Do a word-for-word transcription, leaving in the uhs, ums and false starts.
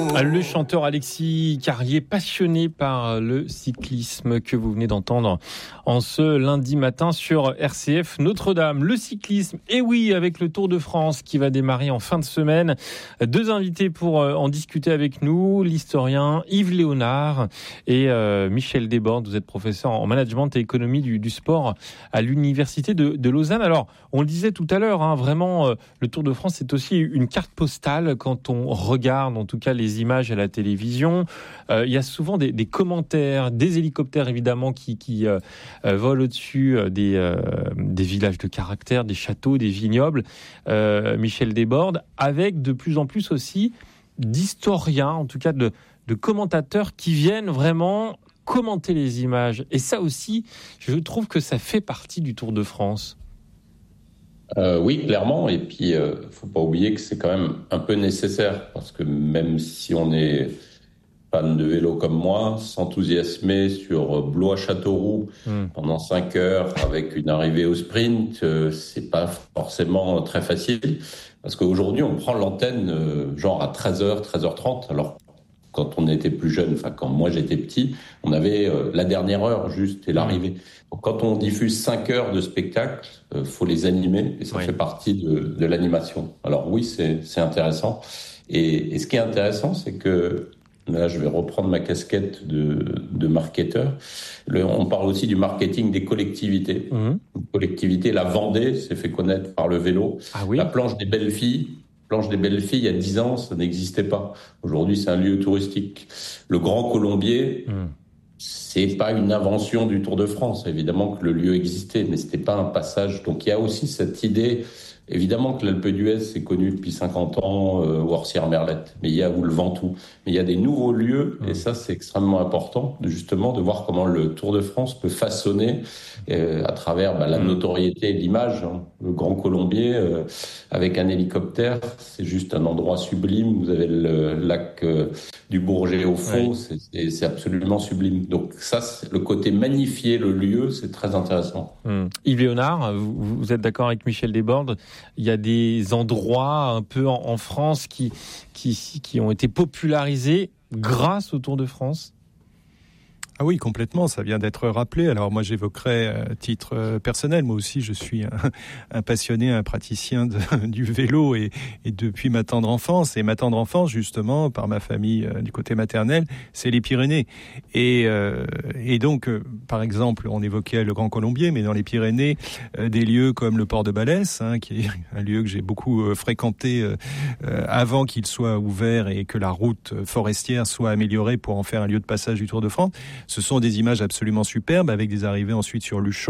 Le chanteur Alexis Carrier, passionné par le cyclisme que vous venez d'entendre en ce lundi matin sur R C F Notre-Dame. Le cyclisme, et oui, avec le Tour de France qui va démarrer en fin de semaine. Deux invités pour en discuter avec nous, l'historien Yves Léonard et euh, Michel Desbordes. Vous êtes professeur en management et économie du, du sport à l'université de, de Lausanne. Alors, on le disait tout à l'heure, hein, vraiment, euh, le Tour de France, c'est aussi une carte postale quand on regarde, en tout cas, les images à la télévision. Euh, il y a souvent des, des commentaires, des hélicoptères évidemment qui, qui euh, euh, volent au-dessus des, euh, des villages de caractère, des châteaux, des vignobles. Euh, Michel Desbordes, avec de plus en plus aussi d'historiens, en tout cas de, de commentateurs qui viennent vraiment commenter les images. Et ça aussi, je trouve que ça fait partie du Tour de France. Euh, oui, clairement. Et puis, euh, faut pas oublier que c'est quand même un peu nécessaire parce que même si on est fan de vélo comme moi, s'enthousiasmer sur Blois-Châteauroux mmh. pendant cinq heures avec une arrivée au sprint, euh, c'est pas forcément très facile parce qu'aujourd'hui, on prend l'antenne euh, genre à treize heures, treize heures trente. Alors, quand on était plus jeune, enfin quand moi j'étais petit, on avait euh, la dernière heure juste et l'arrivée. Donc, quand on diffuse cinq heures de spectacle, euh, faut les animer et ça oui. fait partie de, de l'animation. Alors oui, c'est, c'est intéressant. Et, et ce qui est intéressant, c'est que là, je vais reprendre ma casquette de, de marketeur. Le, on parle aussi du marketing des collectivités. Mmh. Une collectivité, la Vendée, s'est fait connaître par le vélo. Ah oui. La planche des belles filles. Planche des Belles Filles, il y a dix ans, ça n'existait pas. Aujourd'hui, c'est un lieu touristique. Le Grand Colombier, mmh. c'est pas une invention du Tour de France. Évidemment que le lieu existait, mais c'était pas un passage. Donc, il y a aussi cette idée. Évidemment que l'Alpe d'Huez, c'est connu depuis cinquante ans, euh, ou Orsières-Merlette, mais il y a ou le Ventoux. Mais il y a des nouveaux lieux, mmh. et ça, c'est extrêmement important, de, justement, de voir comment le Tour de France peut façonner, euh, à travers bah, la mmh. notoriété et l'image. Hein. Le Grand Colombier, euh, avec un hélicoptère, c'est juste un endroit sublime. Vous avez le lac euh, du Bourget au fond, oui. c'est, c'est, c'est absolument sublime. Donc ça, c'est le côté magnifier le lieu, c'est très intéressant. Mmh. Yves Léonard, vous, vous êtes d'accord avec Michel Desbordes? Il y a des endroits un peu en, en France qui, qui, qui ont été popularisés grâce au Tour de France. Ah oui, complètement, ça vient d'être rappelé. Alors moi, j'évoquerai à titre personnel, moi aussi, je suis un, un passionné, un praticien de, du vélo et, et depuis ma tendre enfance. Et ma tendre enfance, justement, par ma famille euh, du côté maternel, c'est les Pyrénées. Et, euh, et donc, euh, par exemple, on évoquait le Grand Colombier, mais dans les Pyrénées, euh, des lieux comme le port de Balès, hein, qui est un lieu que j'ai beaucoup euh, fréquenté euh, euh, avant qu'il soit ouvert et que la route forestière soit améliorée pour en faire un lieu de passage du Tour de France. Ce sont des images absolument superbes avec des arrivées ensuite sur Luchon.